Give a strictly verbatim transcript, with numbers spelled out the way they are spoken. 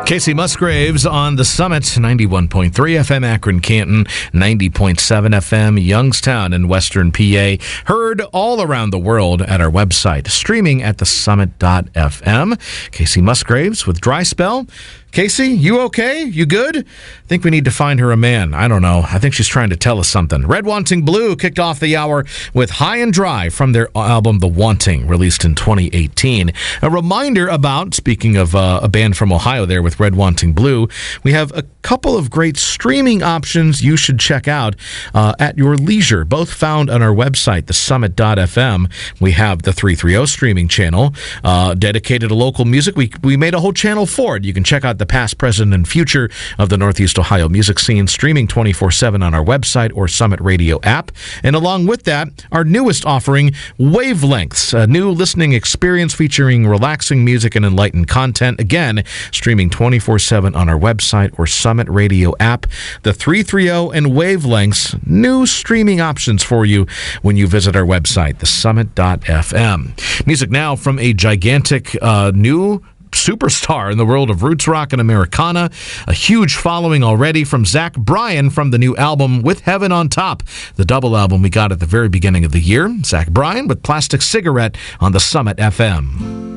Casey Musgraves on The Summit, ninety-one point three F M Akron, Canton, ninety point seven F M Youngstown in Western P A. Heard all around the world at our website, streaming at the summit dot f m. Casey Musgraves with Dry Spell. Casey, you okay? You good? I think we need to find her a man. I don't know. I think she's trying to tell us something. Red Wanting Blue kicked off the hour with High and Dry from their album The Wanting, released in twenty eighteen. A reminder about, speaking of uh, a band from Ohio there with Red Wanting Blue, we have a couple of great streaming options you should check out uh, at your leisure, both found on our website, the summit dot f m. We have the three thirty streaming channel uh, dedicated to local music. We, we made a whole channel for it. You can check out the past, present, and future of the Northeast Ohio music scene, streaming twenty-four seven on our website or Summit Radio app. And along with that, our newest offering, Wavelengths, a new listening experience featuring relaxing music and enlightened content. Again, streaming twenty-four seven on our website or Summit Radio app. The three thirty and Wavelengths, new streaming options for you when you visit our website, the summit dot f m. Music now from a gigantic uh, new superstar in the world of roots rock and Americana. A huge following already from Zach Bryan from the new album With Heaven on Top, the double album we got at the very beginning of the year. Zach Bryan with Plastic Cigarette on the Summit F M.